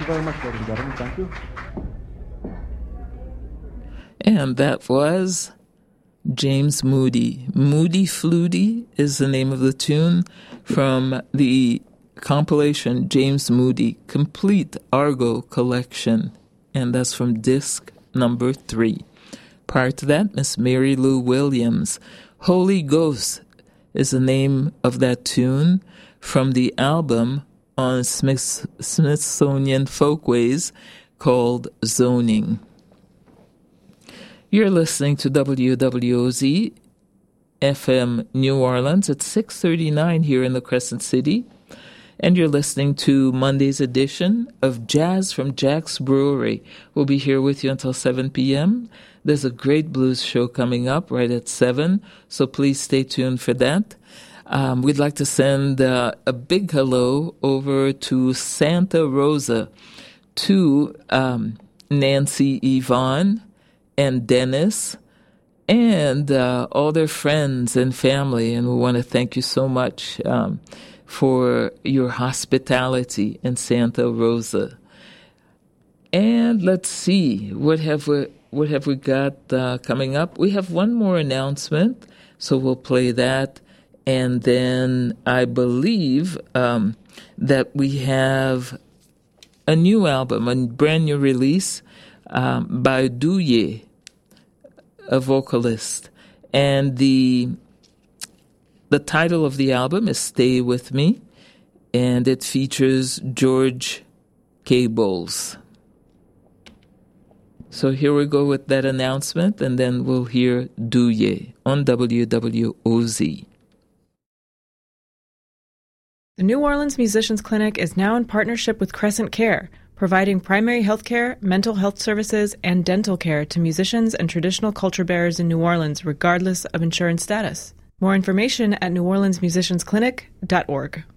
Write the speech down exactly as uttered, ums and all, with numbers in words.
you very much, ladies and gentlemen. Thank you. And that was James Moody. Moody Flutie is the name of the tune from the compilation James Moody Complete Argo Collection, and that's from disc number three. Prior to that, Miss Mary Lou Williams. Holy Ghost is the name of that tune from the album on Smith, Smithsonian Folkways called Zoning. You're listening to W W O Z F M New Orleans at six thirty-nine here in the Crescent City, and you're listening to Monday's edition of Jazz from Jack's Brewery. We'll be here with you until seven p.m. There's a great blues show coming up right at seven, so please stay tuned for that. Um, we'd like to send uh, a big hello over to Santa Rosa, to um, Nancy Yvonne and Dennis, and uh, all their friends and family. And we want to thank you so much um, for your hospitality in Santa Rosa. And let's see, what have we, what have we got uh, coming up? We have one more announcement, so we'll play that. And then I believe um, that we have a new album, a brand new release um, by Douye, a vocalist. And the the title of the album is Stay With Me, and it features George K. Bowles. So here we go with that announcement, and then we'll hear Douye on W W O Z. The New Orleans Musicians Clinic is now in partnership with Crescent Care, providing primary health care, mental health services, and dental care to musicians and traditional culture bearers in New Orleans, regardless of insurance status. More information at new orleans musicians clinic dot org.